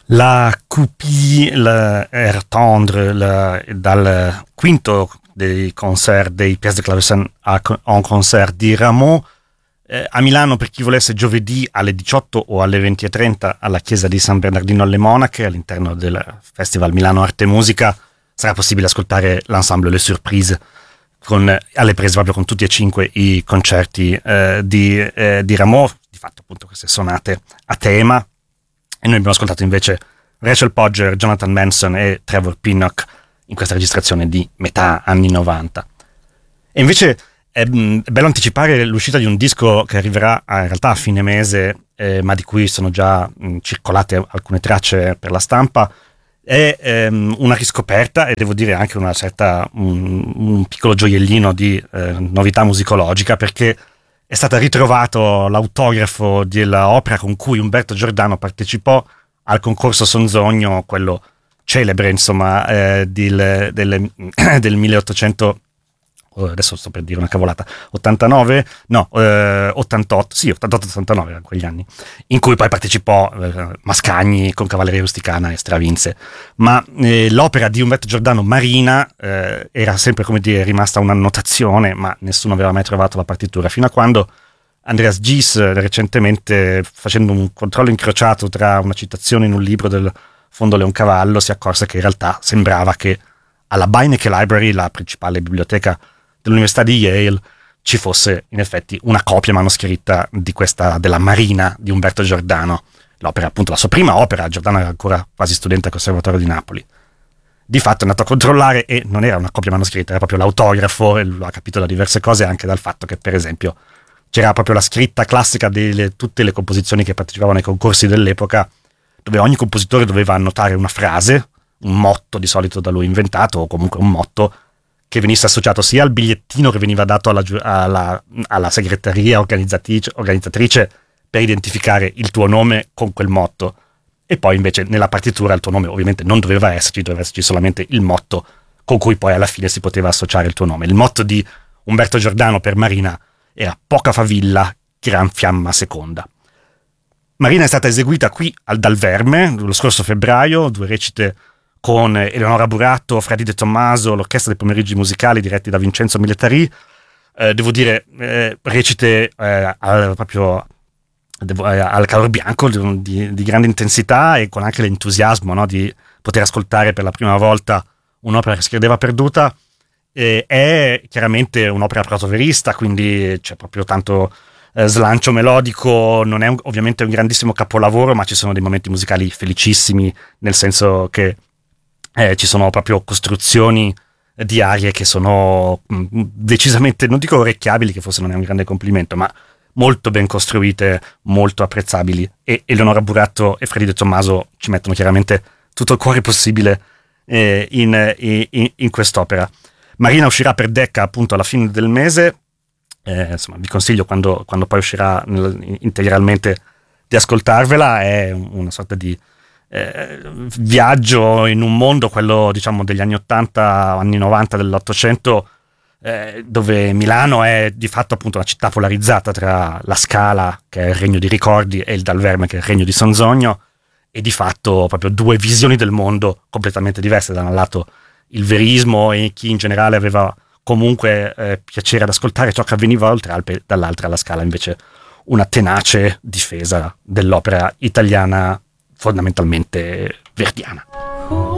La Coupie, Air Tendre, dal quinto dei concert dei Pièces de Clavecin en concert di Rameau, a Milano, per chi volesse, giovedì alle 18 o alle 20:30 alla chiesa di San Bernardino alle Monache, all'interno del Festival Milano Arte e Musica, sarà possibile ascoltare l'ensemble Les Surprises alle prese proprio con tutti e cinque i concerti di Rameau, di fatto appunto queste sonate a tema. E noi abbiamo ascoltato invece Rachel Podger, Jonathan Manson e Trevor Pinnock in questa registrazione di metà anni 90. E invece è bello anticipare l'uscita di un disco che arriverà in realtà a fine mese, ma di cui sono già circolate alcune tracce per la stampa. È una riscoperta, e devo dire anche un piccolo gioiellino di novità musicologica, perché è stato ritrovato l'autografo dell'opera con cui Umberto Giordano partecipò al concorso Sonzogno, quello celebre, insomma, del 1800, adesso sto per dire una cavolata, 89? No, 88, sì, 88-89 erano quegli anni, in cui poi partecipò Mascagni con Cavalleria Rusticana e stravinse. Ma l'opera di Umberto Giordano, Marina, era sempre, come dire, rimasta un'annotazione, ma nessuno aveva mai trovato la partitura, fino a quando Andreas Gies recentemente, facendo un controllo incrociato tra una citazione in un libro del Fondo Leoncavallo, si accorse che in realtà sembrava che alla Beinecke Library, la principale biblioteca dell'Università di Yale, ci fosse in effetti una copia manoscritta di questa, della Marina di Umberto Giordano, l'opera, appunto la sua prima opera. Giordano era ancora quasi studente al Conservatorio di Napoli. Di fatto è andato a controllare e non era una copia manoscritta, era proprio l'autografo, e lo ha capito da diverse cose, anche dal fatto che, per esempio, c'era proprio la scritta classica di tutte le composizioni che partecipavano ai concorsi dell'epoca, dove ogni compositore doveva annotare una frase, un motto di solito da lui inventato, o comunque un motto che venisse associato sia al bigliettino che veniva dato alla segreteria organizzatrice per identificare il tuo nome con quel motto, e poi invece nella partitura il tuo nome ovviamente non doveva esserci solamente il motto con cui poi alla fine si poteva associare il tuo nome. Il motto di Umberto Giordano per Marina era poca favilla, gran fiamma seconda. Marina è stata eseguita qui dal Verme lo scorso febbraio, 2 recite con Eleonora Buratto, Freddy De Tommaso, l'orchestra dei pomeriggi musicali diretti da Vincenzo Milletari. Devo dire, recite proprio al calor bianco, di grande intensità, e con anche l'entusiasmo, no, di poter ascoltare per la prima volta un'opera che si credeva perduta. È chiaramente un'opera protoverista, quindi c'è proprio tanto slancio melodico. Non è ovviamente un grandissimo capolavoro, ma ci sono dei momenti musicali felicissimi, nel senso che ci sono proprio costruzioni di arie che sono decisamente, non dico orecchiabili, che forse non è un grande complimento, ma molto ben costruite, molto apprezzabili, e Eleonora Buratto e Freddy De Tommaso ci mettono chiaramente tutto il cuore possibile in quest'opera. Marina uscirà per Decca appunto alla fine del mese, insomma vi consiglio quando poi uscirà integralmente di ascoltarvela. È una sorta di viaggio in un mondo, quello diciamo degli anni 80, anni 90 dell'Ottocento, dove Milano è di fatto appunto una città polarizzata tra la Scala, che è il regno di ricordi, e il Dal Verme, che è il regno di Sonzogno, e di fatto proprio due visioni del mondo completamente diverse. Da un lato il verismo e chi in generale aveva comunque piacere ad ascoltare ciò che avveniva oltre Alpe, dall'altra la Scala invece una tenace difesa dell'opera italiana fondamentalmente verdiana.